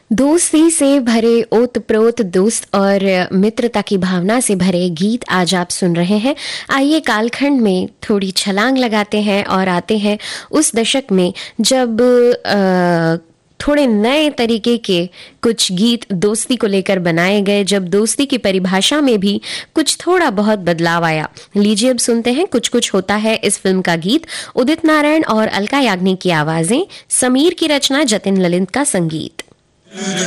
दोस्ती से भरे ओत-प्रोत दोस्त और मित्रता की भावना से भरे गीत आज आप सुन रहे हैं। आइए कालखंड में थोड़ी छलांग लगाते हैं और आते हैं उस दशक में जब थोड़े नए तरीके के कुछ गीत दोस्ती को लेकर बनाए गए, जब दोस्ती की परिभाषा में भी कुछ थोड़ा बहुत बदलाव आया। लीजिए अब सुनते हैं कुछ कुछ होता है इस फिल्म का गीत। उदित नारायण और अलका याग्निक की आवाजें, समीर की रचना, जतिन ललित का संगीत।